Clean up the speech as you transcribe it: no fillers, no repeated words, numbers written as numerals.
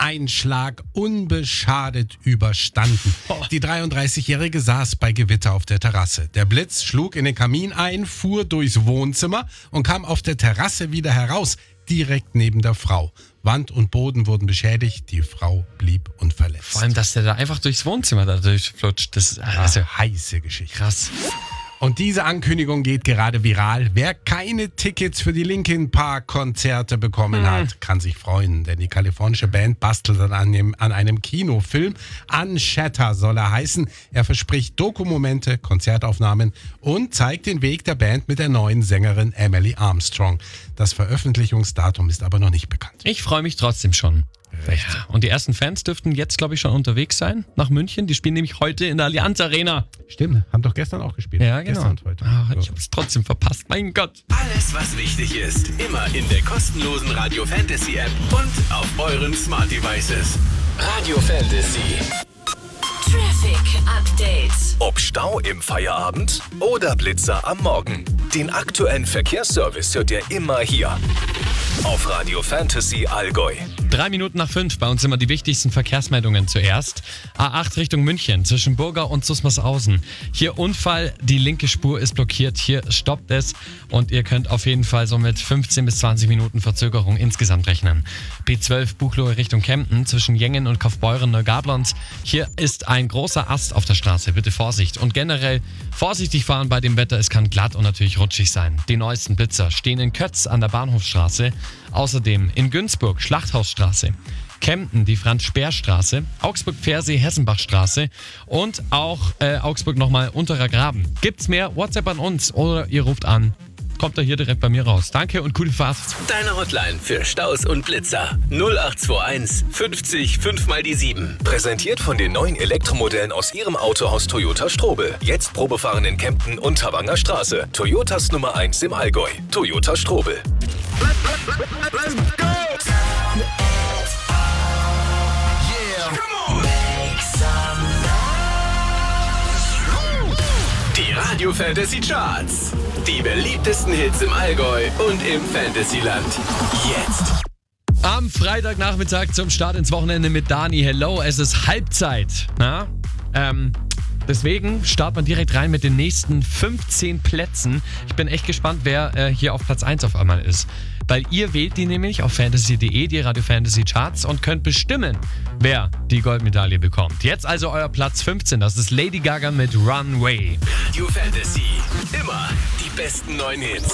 Einschlag unbeschadet überstanden. Die 33-Jährige saß bei Gewitter auf der Terrasse. Der Blitz schlug in den Kamin ein, fuhr durchs Wohnzimmer und kam auf der Terrasse wieder heraus, direkt neben der Frau. Wand und Boden wurden beschädigt, die Frau blieb unverletzt. Vor allem, dass der da einfach durchs Wohnzimmer da durchflutscht. Das ist heiße Geschichte. krass. Und diese Ankündigung geht gerade viral. Wer keine Tickets für die Linkin Park Konzerte bekommen hat, kann sich freuen. Denn die kalifornische Band bastelt an einem Kinofilm. Unshatter soll er heißen. Er verspricht Dokumomente, Konzertaufnahmen und zeigt den Weg der Band mit der neuen Sängerin Emily Armstrong. Das Veröffentlichungsdatum ist aber noch nicht bekannt. Ich freue mich trotzdem schon. Recht. Ja, und die ersten Fans dürften jetzt, glaube ich, schon unterwegs sein nach München. Die spielen nämlich heute in der Allianz Arena. Stimmt, haben doch gestern auch gespielt. Ja, genau. Gestern und heute. Ich habe es trotzdem verpasst, mein Gott. Alles, was wichtig ist, immer in der kostenlosen Radio Fantasy App und auf euren Smart Devices. Radio Fantasy. Traffic Update. Ob Stau im Feierabend oder Blitzer am Morgen. Den aktuellen Verkehrsservice hört ihr immer hier. Auf Radio Fantasy Allgäu. 3 Minuten nach 5, bei uns immer die wichtigsten Verkehrsmeldungen zuerst. A8 Richtung München, zwischen Burger und Susmarshausen. Hier Unfall, die linke Spur ist blockiert, hier stoppt es und ihr könnt auf jeden Fall so mit 15 bis 20 Minuten Verzögerung insgesamt rechnen. B12 Buchloe Richtung Kempten, zwischen Jengen und Kaufbeuren-Neugablons. Hier ist ein großer Ast auf der Straße, bitte Vorsicht. Und generell vorsichtig fahren bei dem Wetter, es kann glatt und natürlich rutschig sein. Die neuesten Blitzer stehen in Kötz an der Bahnhofstraße. Außerdem in Günzburg, Schlachthausstraße, Kempten, die Franz-Speer-Straße, Augsburg-Pfersee-Hessenbachstraße und auch Augsburg nochmal Unterer Graben. Gibt's mehr? WhatsApp an uns oder ihr ruft an. Kommt er hier direkt bei mir raus. Danke und gute Fahrt. Deine Hotline für Staus und Blitzer. 0821 50 5 mal die 7. Präsentiert von den neuen Elektromodellen aus ihrem Autohaus Toyota Strobel. Jetzt Probefahren in Kempten und Tawanger Straße. Toyotas Nummer 1 im Allgäu. Toyota Strobel. Let's go! Die Radio Fantasy Charts. Die beliebtesten Hits im Allgäu und im Fantasyland. Jetzt. Am Freitagnachmittag zum Start ins Wochenende mit Dani. Hello, es ist Halbzeit. Na? Deswegen startet man direkt rein mit den nächsten 15 Plätzen. Ich bin echt gespannt, wer hier auf Platz 1 auf einmal ist. Weil ihr wählt die nämlich auf fantasy.de, die Radio Fantasy Charts, und könnt bestimmen, wer die Goldmedaille bekommt. Jetzt also euer Platz 15, das ist Lady Gaga mit Runway. Radio Fantasy. Immer die besten neuen Hits.